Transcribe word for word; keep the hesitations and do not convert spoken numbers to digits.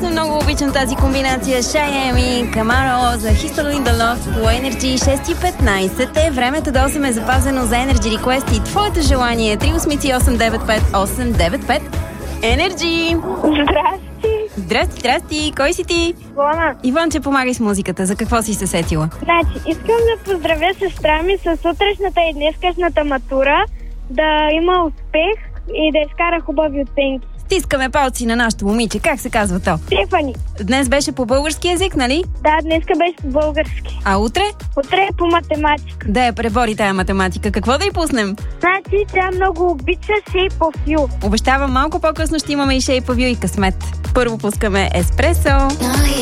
Страшно много обичам тази комбинация. Шайеми, Камаро за History in the Loft по Energy. Шест и петнайсет е. Времето до осем е запазено за Energy Request и твоето желание е три осем осем девет пет осем девет пет. Energy! Здрасти! Здрасти, здрасти! Кой си ти? Ивана. Иванче, помагай с музиката. За какво си се сетила? Значи, искам да поздравя сестра ми с утрешната и днескашната матура, да има успех и да изкара хубави оценки. Стискаме палци на нашото момиче. Как се казва то? Стефани. Днес беше по български език, нали? Да, днеска беше по български. А утре? Утре е по математика. Да я пребори тая математика. Какво да й пуснем? Значи, тя много обича Shape of You. Обещавам, малко по-късно ще имаме и Shape of You и късмет. Първо пускаме Еспресо.